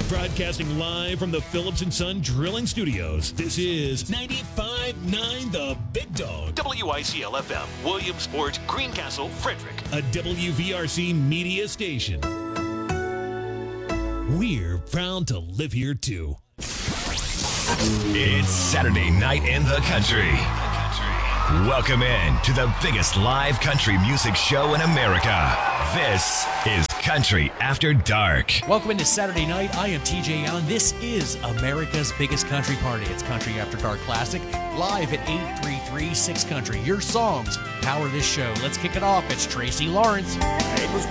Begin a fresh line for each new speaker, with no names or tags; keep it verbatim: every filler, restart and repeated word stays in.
Broadcasting live from the Phillips and Son Drilling Studios, this is ninety-five point nine The Big Dog. W I C L F M, Williamsport, Greencastle, Frederick. A W V R C media station. We're proud to live here, too.
It's Saturday night in the country. Welcome in to the biggest live country music show in America. This is Country After Dark.
Welcome into Saturday night. I am T J Allen. This is America's biggest country party. It's Country After Dark Classic, live at eight three three six Country. Your songs power this show. Let's kick it off. It's Tracy Lawrence.
It was